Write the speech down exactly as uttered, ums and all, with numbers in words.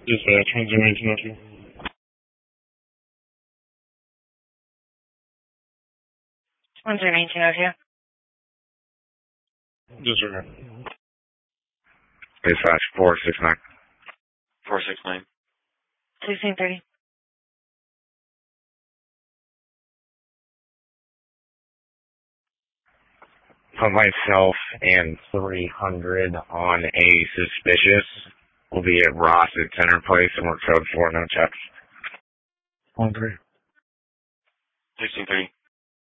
Dispatch, one zero nineteen oh two. one zero nineteen oh two. Disregard. Dispatch four six nine. four six nine. sixteen thirty. Put myself and three hundred on a suspicious. We'll be at Ross at Center Place and we're code four, no checks. One three. sixteen thirty.